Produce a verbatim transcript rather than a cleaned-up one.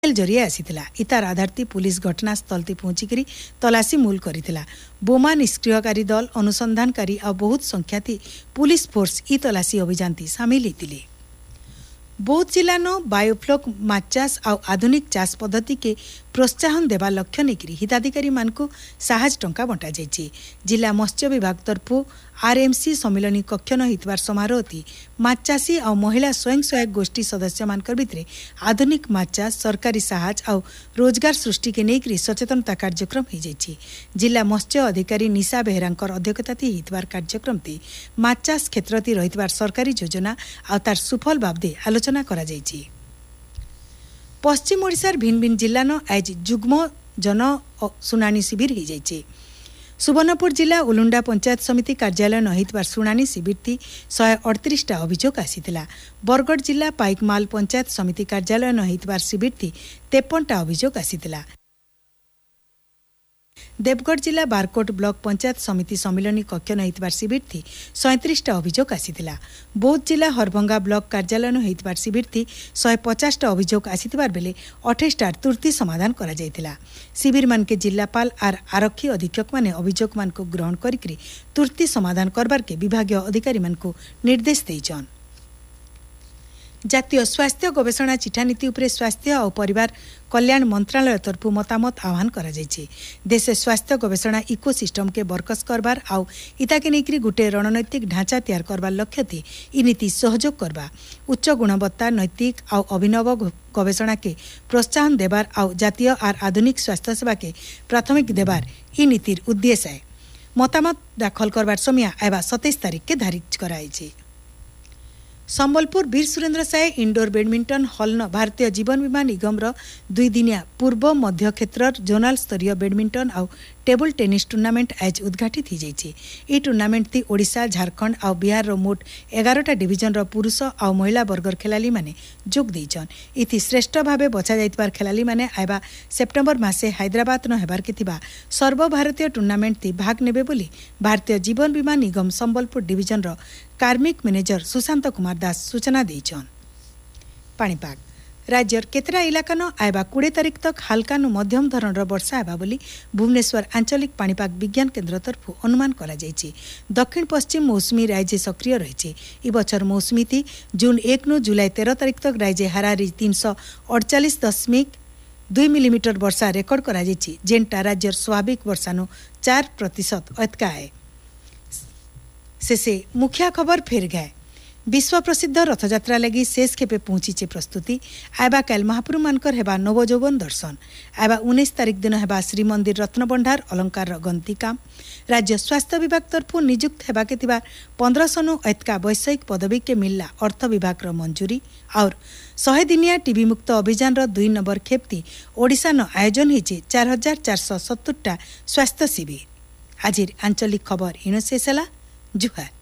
जरिए आसीथिला। इतार आधारती पुलिस घटनास्थल पहुंचिकी तलासी मूल करिथिला। बोमा निष्क्रियकारी दल अनुसंधानकारी और बहुत संख्याती पुलिस फोर्स ई तलासी अभियान सामिल होते। बौद्ध जिला न बायोफ्लॉक माछ चाष और आधुनिक चाष पद्धति के प्रोत्साहन देवा लक्ष्य नेकरी हिताधिकारी मानकु साहाज टंका बंटा जायछि। जिला मत्स्य विभाग तरफु आरएमसी सम्मिलनी कक्ष न हितवार समारोह थी माछ चाषी और महिला स्वयं सहायक गोष्ठी सदस्य मानकर भितरे आधुनिक माछ चाष सरकारी साहाज और रोजगार सृष्टि के नेकरी सचेतनता कार्यक्रम हो जायछि। जिला मत्स्य अधिकारी निशा बेहरांकर अध्यक्षता थी हितवार कार्यक्रम थी माछ चाष क्षेत्र थी रहितवार सरकारी योजना और तार सुफल बाबदे आलोचना करा जायछि। पश्चिम ओडिशार भिन्न भिन्न जिला न आज जुग्म जन शुणाणी शिविर हो जायछि। सुवर्णपुर जिला उलुंडा पंचायत समिति कार्यालय न हितवार शुणाणी शिविर थी शहे अड़तीस टा अभियोग आसीथिला। बरगढ़ जिला पाइकमाल पंचायत समिति कार्यालय न हितवार शिविर थी तेपन टा अभियोग आसीथिला। देवगढ़ जिला बारकोट ब्लॉक पंचायत समिति सम्मिलनी कक्ष न हितवार शिविर थी सैंतीस टा अभियोग आसीथिला। बौद्ध जिला हरभंगा ब्लॉक कार्यालय न हितवार शिविर थी शहे पचास टा अभियोग आसीथिबार बेले अठाईस टा तुर्ती समाधान करा जायतिला। शिविर मान के जिलापाल आर आरक्षी अधीक्षक माने अभियोग मान को ग्रहण करिकरी तुर्ती समाधान करबार के विभागीय अधिकारी मान को निर्देश देइछन। जातीय स्वास्थ्य गवेषणा चिठा नीति उपरे स्वास्थ्य और परिवार कल्याण मंत्रालय तरफ मतामत आह्वान करा जायछि। देश स्वास्थ्य गवेषणा इकोसिस्टम के बरकस करबार आउ इता के नेकरी गुटे रणनैतिक ढांचा तैयार करबार लक्ष्य थी ई नीति सहयोग करबा उच्च गुणवत्ता नैतिक आउ अभिनव गवेषणा के प्रोत्साहन देबार आउ जातीय और आधुनिक स्वास्थ्य सेवा के प्राथमिक देबार ई नीतिर उद्देश्य है। मतामत दाखल करबार समय आइबा सत्ताईस तारीख के धारित कराइछि। संबलपुर वीर Surendra Sai indoor badminton hall न भारतीय जीवन बीमा निगम रो दुई दिनिया पूर्व मध्य क्षेत्र जोनाल स्तरीय बैडमिंटन और टेबल टेनिस टूर्नामेंट आज उद्घाटित हो जायछि। ई टूर्नामेंट थी ओडिशा झारखंड और बिहार रो मोट एगारटा डिविजन रो पुरुष और महिला वर्गर खेलाली माने जोग देइछन। इति श्रेष्ठ भावे बचा जाइतबार खेलाली माने आइबा सेप्टेम्बर मासे हैदराबाद न हेबार के थिबा सर्वभारतीय टूर्नामेंट थी भाग नेबे बोली भारतीय जीवन बीमा निगम संबलपुर डिविजन रो कार्मिक मैनेजर सुशांत कुमार दास सूचना देइछन। पाणीपाग राज्यर केतरा इलाका न आइबा कोड़े तारीख तक हल्का नु मध्यम धरण वर्षा हेबा बोली भुवनेश्वर आंचलिक पाणीपाग विज्ञान केन्द्र तरफ अनुमान करा जायछि। दक्षिण पश्चिम मौसुमी राज्य सक्रिय रहिछि। ई बछर मौसुमी थी जून एक नु जुलाई तेरह तारीख तक राज्य हारारी तीन सौ अड़चालीस दशमिक दुई मिलीमीटर वर्षा रेकर्ड करा जायछि जेनटा राज्यर स्वाभाविक वर्षा नु चार प्रतिशत अतका है। शेषे मुखिया खबर फेर गए। विश्व प्रसिद्ध रथयात्रा लगी शेष खेपे पहुंचीचे प्रस्तुति आइबा काल महाप्रभु मानकर हेबा नवजौवन दर्शन आइबा उन्नीस तारीख दिन हेबा श्रीमंदिर रत्नभंडार अलंकार गंती काम राज्य स्वास्थ्य विभाग तरफ नियुक्त हेबा के थिबा पंद्रह सौ नु ऐतका वैषयिक पदवी के मिलला अर्थ विभाग रो मंजूरी और शहे दिनिया टीबी मुक्त अभियान रो दुई नंबर खेपती ओडिशा न आयोजन होइचे चार हजार चार सौ सत्तर टा स्वास्थ्य शिविर। आज आंचलिक खबर इनो शेष होला। जुहार।